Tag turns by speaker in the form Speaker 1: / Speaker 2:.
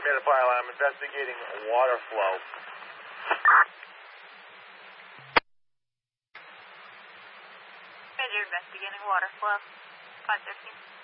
Speaker 1: Commander Pilot, I'm investigating water flow.
Speaker 2: You're investigating water flow. 515.